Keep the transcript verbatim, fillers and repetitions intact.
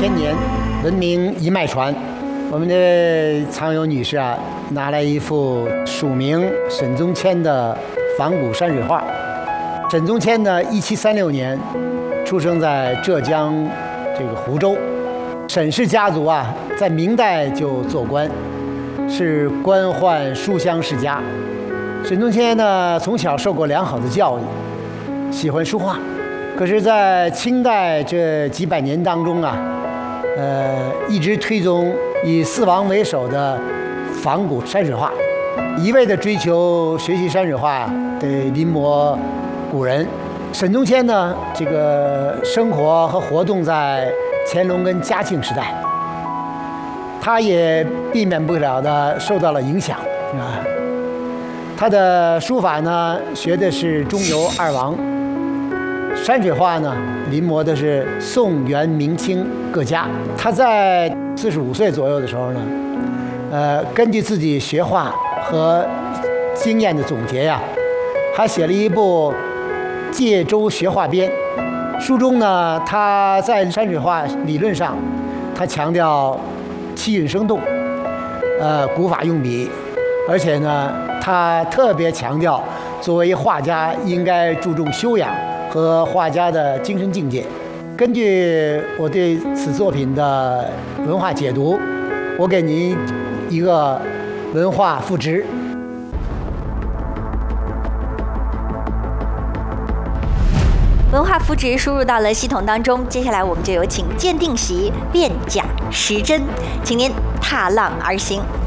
千年，文明一脉传。我们的藏友女士啊，拿来一幅署名沈宗谦的仿古山水画。沈宗谦呢，一七三六年出生在浙江这个湖州。沈氏家族啊，在明代就做官，是官宦书香世家。沈宗谦呢，从小受过良好的教育，喜欢书画。可是，在清代这几百年当中啊，呃，一直推崇以四王为首的仿古山水画，一味的追求学习山水画，得临摹古人。沈宗谦呢，这个生活和活动在乾隆跟嘉庆时代，他也避免不了的受到了影响啊。他的书法呢，学的是中游二王；山水画呢，临摹的是宋、元、明清各家。他在四十五岁左右的时候呢，呃，根据自己学画和经验的总结呀，还写了一部《借州学画编》。书中呢，他在山水画理论上，他强调气韵生动，呃，古法用笔，而且呢，他特别强调作为画家应该注重修养和画家的精神境界。根据我对此作品的文化解读，我给您一个文化赋值。 文化赋值输入到了系统当中，接下来我们就有请鉴定席辨假识真，请您踏浪而行。